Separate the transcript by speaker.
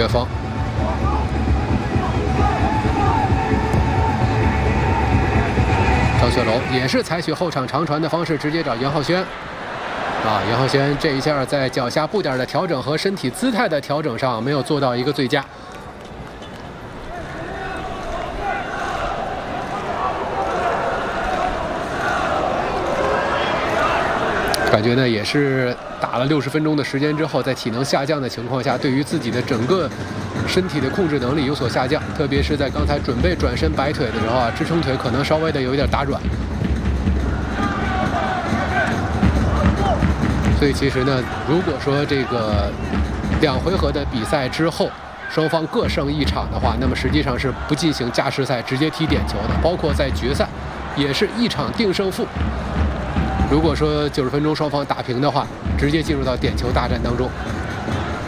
Speaker 1: 岳峰。张学楼也是采取后场长传的方式，直接找杨浩轩。杨浩轩这一下在脚下步点的调整和身体姿态的调整上没有做到一个最佳。感觉呢也是打了60分钟的时间之后，在体能下降的情况下，对于自己的整个身体的控制能力有所下降，特别是在刚才准备转身摆腿的时候啊，支撑腿可能稍微的有一点打软。所以其实呢，如果说这个2回合的比赛之后，双方各胜1场的话，那么实际上是不进行加时赛，直接踢点球的。包括在决赛，也是1场定胜负。如果说90分钟双方打平的话，直接进入到点球大战当中。